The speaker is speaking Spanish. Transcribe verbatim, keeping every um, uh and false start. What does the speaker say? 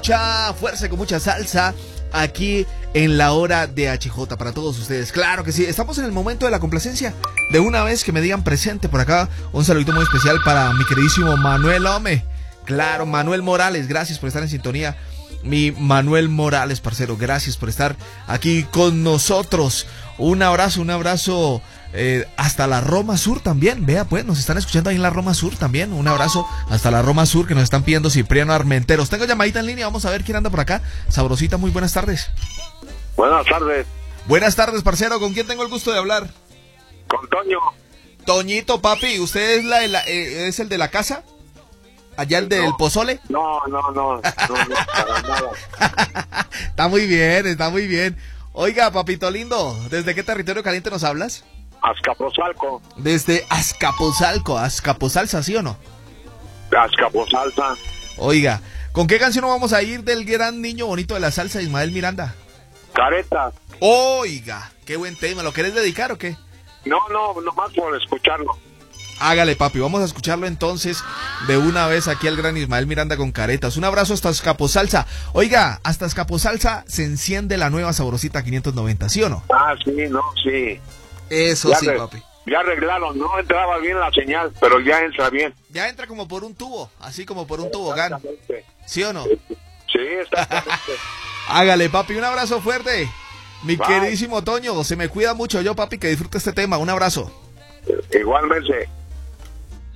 mucha fuerza, con mucha salsa, aquí en la hora de H J para todos ustedes. Claro que sí, estamos en el momento de la complacencia. De una vez que me digan presente por acá, un saludito muy especial para mi queridísimo Manuel Ome. Claro, Manuel Morales, gracias por estar en sintonía. Mi Manuel Morales, parcero, gracias por estar aquí con nosotros. Un abrazo, un abrazo eh, hasta la Roma Sur también. Vea, pues, nos están escuchando ahí en la Roma Sur también. Un abrazo hasta la Roma Sur que nos están pidiendo Cipriano Armenteros. Tengo llamadita en línea, vamos a ver quién anda por acá. Sabrosita, muy buenas tardes. Buenas tardes. Buenas tardes, parcero, ¿con quién tengo el gusto de hablar? Con Toño. Toñito, papi, ¿usted es, la, la, eh, es el de la casa? ¿Allá el del no, pozole? No, no, no, no, no, para nada. Está muy bien, está muy bien. Oiga, papito lindo, ¿desde qué territorio caliente nos hablas? Azcapotzalco. Desde Azcapotzalco, Azcapotzalza, ¿sí o no? Azcapotzalza. Oiga, ¿con qué canción vamos a ir del gran niño bonito de la salsa, Ismael Miranda? Careta. Oiga, qué buen tema, ¿lo querés dedicar o qué? No, no, nomás por escucharlo. Hágale, papi, vamos a escucharlo entonces de una vez aquí al gran Ismael Miranda con Caretas. Un abrazo hasta Azcapotzalza. Oiga, hasta Azcapotzalza se enciende la nueva Sabrosita quinientos noventa, ¿sí o no? Ah, sí, no, sí. Eso ya sí, re, papi. Ya arreglaron, no entraba bien la señal, pero ya entra bien. Ya entra como por un tubo, así como por un tobogán. ¿Sí o no? Sí, exactamente. Hágale, papi, un abrazo fuerte. Mi Bye. queridísimo Toño, se me cuida mucho yo, papi, que disfrute este tema. Un abrazo. Igualmente.